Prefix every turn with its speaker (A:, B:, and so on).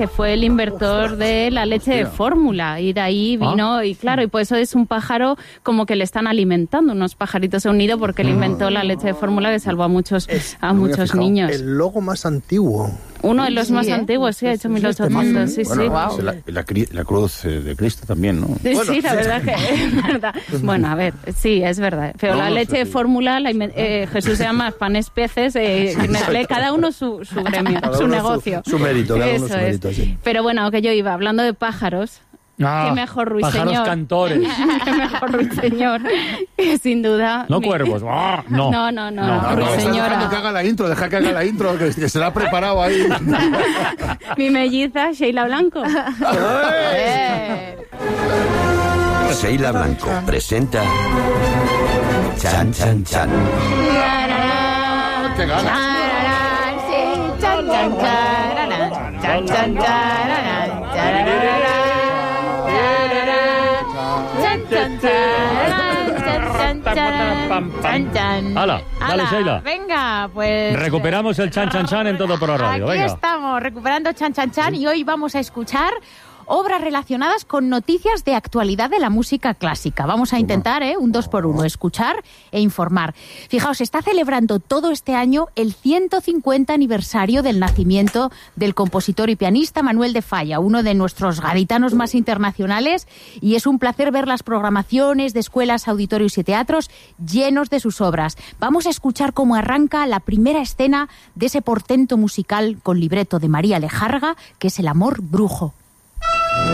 A: que fue el inventor de la leche de fórmula, y de ahí vino, y claro, y por eso es un pájaro como que le están alimentando, unos pajaritos en un nido, porque él inventó la leche de fórmula que salvó a muchos niños.
B: El logo más antiguo.
A: Uno de los más antiguos, sí, ha hecho 1800, sí,
C: bueno,
A: sí.
C: Wow. La cruz de Cristo también, ¿no?
A: Sí, la verdad que es verdad. Bueno, a ver, sí, es verdad. Pero la leche de fórmula, Jesús se llama panes peces, cada uno su gremio, su negocio.
B: Su mérito, cada uno
A: Eso
B: su mérito,
A: es.
B: sí.
A: Pero bueno, que yo iba hablando de pájaros. Qué mejor ruiseñor.
D: Pájaros cantores.
A: Qué mejor ruiseñor. Que sin duda.
D: No cuervos.
A: No. Ruiseñora.
C: Deja que haga la intro, que se la ha preparado ahí.
A: Mi melliza, Sheila Blanco.
E: Sheila Blanco presenta Chan Chan Chan.
C: ¡Qué ganas!
A: Chan, chan, chan, chan, chan,
D: ¡Hala! Dale, Sheila.
F: Venga, pues...
D: Recuperamos el Chan Chan Chan en Todo por la Radio.
F: Aquí
D: Venga.
F: estamos, recuperando Chan Chan Chan, y hoy vamos a escuchar obras relacionadas con noticias de actualidad de la música clásica. Vamos a intentar, un 2x1, escuchar e informar. Fijaos, se está celebrando todo este año el 150 aniversario del nacimiento del compositor y pianista Manuel de Falla, uno de nuestros gaditanos más internacionales, y es un placer ver las programaciones de escuelas, auditorios y teatros llenos de sus obras. Vamos a escuchar cómo arranca la primera escena de ese portento musical con libreto de María Lejarga, que es El amor brujo.